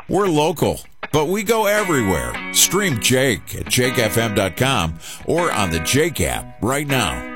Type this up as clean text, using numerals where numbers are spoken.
We're local, but we go everywhere. Stream Jake at jakefm.com or on the Jake app right now.